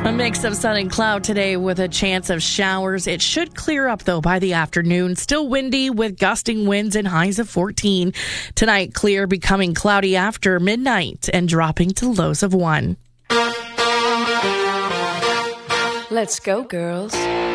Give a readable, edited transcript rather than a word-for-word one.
A mix of sun and cloud today with a chance of showers. It should clear up, though, by the afternoon. Still windy with gusting winds and highs of 14. Tonight, clear, becoming cloudy after midnight and dropping to lows of 1. Let's go, girls.